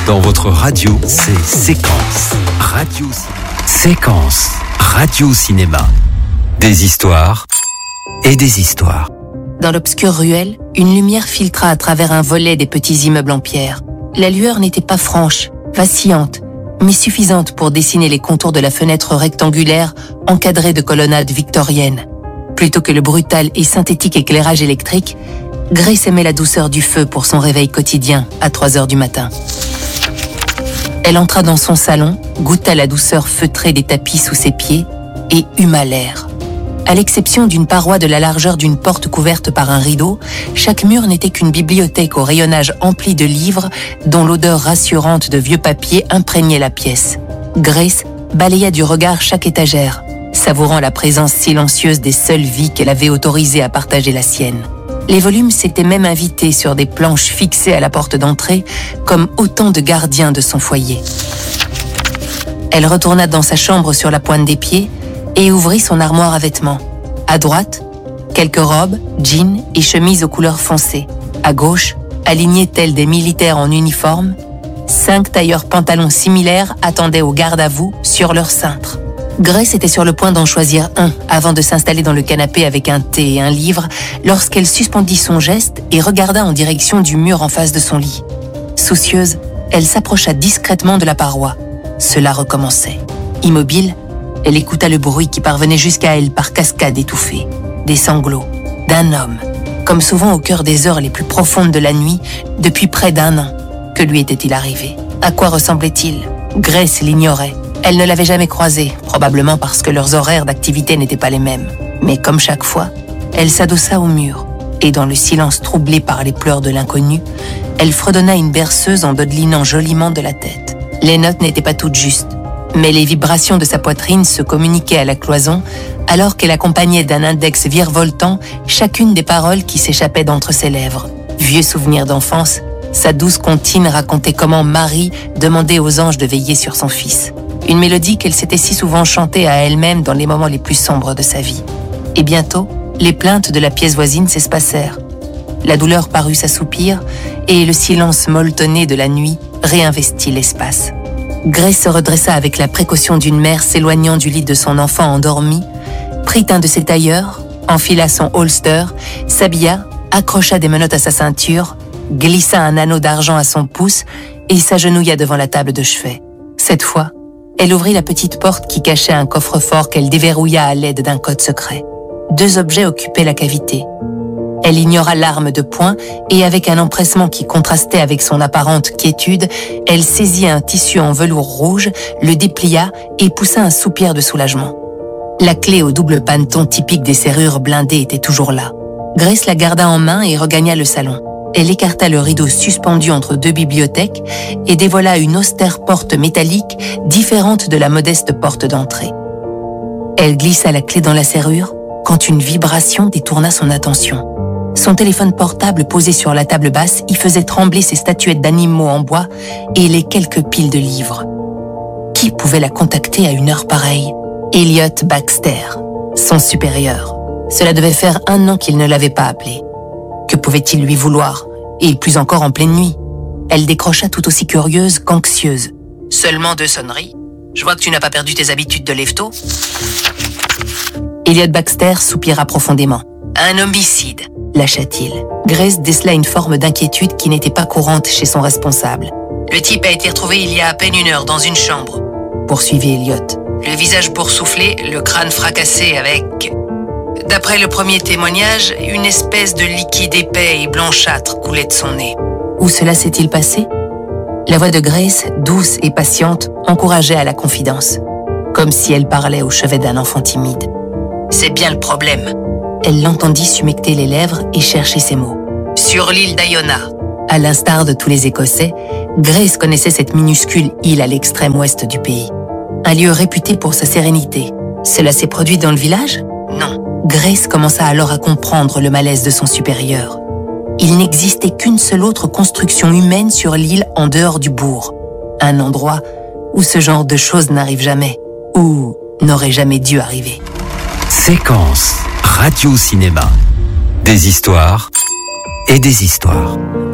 Dans votre radio, c'est Séquence. Séquence. Radio-cinéma. Des histoires et des histoires. Dans l'obscure ruelle, une lumière filtra à travers un volet des petits immeubles en pierre. La lueur n'était pas franche, vacillante, mais suffisante pour dessiner les contours de la fenêtre rectangulaire encadrée de colonnades victoriennes. Plutôt que le brutal et synthétique éclairage électrique, Grace aimait la douceur du feu pour son réveil quotidien à 3h du matin. Elle entra dans son salon, goûta la douceur feutrée des tapis sous ses pieds et huma l'air. À l'exception d'une paroi de la largeur d'une porte couverte par un rideau, chaque mur n'était qu'une bibliothèque au rayonnage empli de livres dont l'odeur rassurante de vieux papier imprégnait la pièce. Grace balaya du regard chaque étagère, savourant la présence silencieuse des seules vies qu'elle avait autorisées à partager la sienne. Les volumes s'étaient même invités sur des planches fixées à la porte d'entrée, comme autant de gardiens de son foyer. Elle retourna dans sa chambre sur la pointe des pieds et ouvrit son armoire à vêtements. À droite, quelques robes, jeans et chemises aux couleurs foncées. À gauche, alignées tels des militaires en uniforme, 5 tailleurs pantalons similaires attendaient au garde-à-vous sur leur cintre. Grace était sur le point d'en choisir un avant de s'installer dans le canapé avec un thé et un livre lorsqu'elle suspendit son geste et regarda en direction du mur en face de son lit. Soucieuse, elle s'approcha discrètement de la paroi. Cela recommençait. Immobile, elle écouta le bruit qui parvenait jusqu'à elle par cascades étouffées. Des sanglots, d'un homme, comme souvent au cœur des heures les plus profondes de la nuit, depuis près d'1 an. Que lui était-il arrivé? À quoi ressemblait-il? Grace l'ignorait. Elle ne l'avait jamais croisé, probablement parce que leurs horaires d'activité n'étaient pas les mêmes. Mais comme chaque fois, elle s'adossa au mur, et dans le silence troublé par les pleurs de l'inconnu, elle fredonna une berceuse en dodelinant joliment de la tête. Les notes n'étaient pas toutes justes, mais les vibrations de sa poitrine se communiquaient à la cloison, alors qu'elle accompagnait d'un index virevoltant chacune des paroles qui s'échappaient d'entre ses lèvres. Vieux souvenir d'enfance, sa douce comptine racontait comment Marie demandait aux anges de veiller sur son fils. Une mélodie qu'elle s'était si souvent chantée à elle-même dans les moments les plus sombres de sa vie. Et bientôt, les plaintes de la pièce voisine s'espacèrent. La douleur parut s'assoupir et le silence molletonné de la nuit réinvestit l'espace. Grace se redressa avec la précaution d'une mère s'éloignant du lit de son enfant endormi, prit un de ses tailleurs, enfila son holster, s'habilla, accrocha des menottes à sa ceinture, glissa un anneau d'argent à son pouce et s'agenouilla devant la table de chevet. Cette fois, elle ouvrit la petite porte qui cachait un coffre-fort qu'elle déverrouilla à l'aide d'un code secret. 2 objets occupaient la cavité. Elle ignora l'arme de poing et avec un empressement qui contrastait avec son apparente quiétude, elle saisit un tissu en velours rouge, le déplia et poussa un soupir de soulagement. La clé au double panneton typique des serrures blindées était toujours là. Grace la garda en main et regagna le salon. Elle écarta le rideau suspendu entre 2 bibliothèques et dévoila une austère porte métallique différente de la modeste porte d'entrée. Elle glissa la clé dans la serrure quand une vibration détourna son attention. Son téléphone portable posé sur la table basse y faisait trembler ses statuettes d'animaux en bois et les quelques piles de livres. Qui pouvait la contacter à une heure pareille? Elliot Baxter, son supérieur. Cela devait faire 1 an qu'il ne l'avait pas appelé. Que pouvait-il lui vouloir? Et plus encore en pleine nuit. Elle décrocha tout aussi curieuse qu'anxieuse. Seulement 2 sonneries? Je vois que tu n'as pas perdu tes habitudes de lève-tôt. Elliot Baxter soupira profondément. Un homicide, lâcha-t-il. Grace décela une forme d'inquiétude qui n'était pas courante chez son responsable. Le type a été retrouvé il y a à peine 1 heure dans une chambre, poursuivit Elliot. Le visage boursouflé, le crâne fracassé avec... D'après le premier témoignage, une espèce de liquide épais et blanchâtre coulait de son nez. Où cela s'est-il passé? La voix de Grace, douce et patiente, encourageait à la confidence, comme si elle parlait au chevet d'un enfant timide. C'est bien le problème. Elle l'entendit s'humecter les lèvres et chercher ses mots. Sur l'île d'Iona. À l'instar de tous les Écossais, Grace connaissait cette minuscule île à l'extrême ouest du pays. Un lieu réputé pour sa sérénité. Cela s'est produit dans le village? Non. Grace commença alors à comprendre le malaise de son supérieur. Il n'existait qu'une seule autre construction humaine sur l'île en dehors du bourg. Un endroit où ce genre de choses n'arrive jamais, ou n'aurait jamais dû arriver. Séquence Radio-cinéma. Des histoires et des histoires.